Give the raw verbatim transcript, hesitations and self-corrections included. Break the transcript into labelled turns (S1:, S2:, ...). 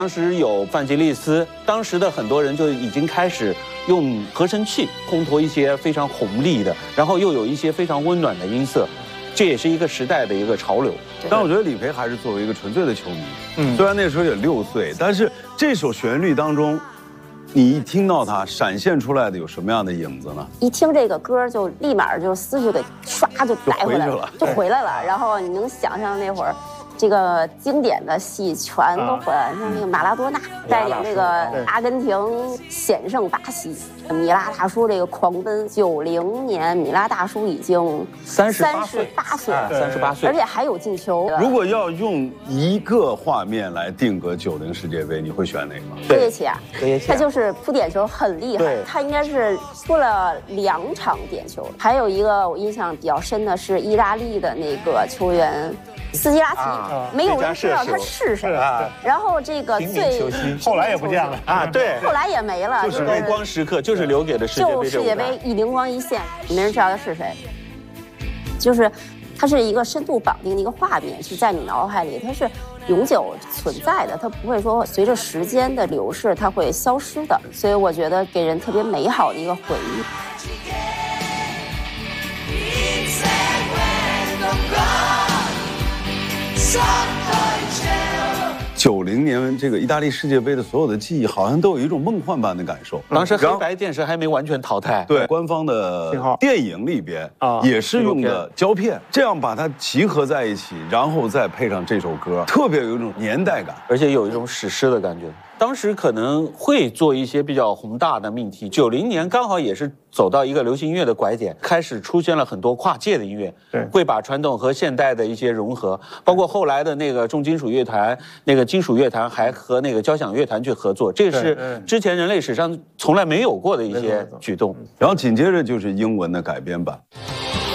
S1: 当时有范吉利斯，当时的很多人就已经开始用合成器烘托一些非常红丽的，然后又有一些非常温暖的音色，这也是一个时代的一个潮流。
S2: 但我觉得李培还是作为一个纯粹的球迷，嗯，虽然那时候也六岁，但是这首旋律当中，你一听到它闪现出来的有什么样的影子呢？
S3: 一听这个歌就立马就思绪给唰就带回来了，就回来了。然后你能想象那会儿。这个经典的戏全都回来了，像那个马拉多纳带领这个阿根廷险胜巴西，米拉大叔这个狂奔。九零年，米拉大叔已经
S1: 三十八岁，
S3: 八岁，
S1: 三十八岁，
S3: 而且还有进球。
S2: 如果要用一个画面来定格九零世界杯，你会选哪个？
S3: 戈耶齐亚，他就是扑点球很厉害，他应该是出了两场点球。还有一个我印象比较深的是意大利的那个球员。斯基拉奇、啊、没有人知道他是谁，啊、然后这个最
S4: 后来也不见了
S1: 啊，对，
S3: 后来也没了，
S1: 就是高光时刻，就是留给了世界杯。
S3: 就世界杯一灵光一现，没人知道他是谁，就是它是一个深度绑定的一个画面，是在你脑海里，它是永久存在的，它不会说随着时间的流逝它会消失的，所以我觉得给人特别美好的一个回忆。
S2: 九零年这个意大利世界杯的所有的记忆，好像都有一种梦幻般的感受。
S1: 当时黑白电视还没完全淘汰，
S2: 对，官方的电影里边啊也是用的胶片，这样把它集合在一起，然后再配上这首歌，特别有一种年代感，
S1: 而且有一种史诗的感觉。当时可能会做一些比较宏大的命题。九零年刚好也是走到一个流行音乐的拐点，开始出现了很多跨界的音乐，对，会把传统和现代的一些融合，包括后来的那个重金属乐团，那个金属乐团还和那个交响乐团去合作，这是之前人类史上从来没有过的一些举动。
S2: 然后紧接着就是英文的改编版。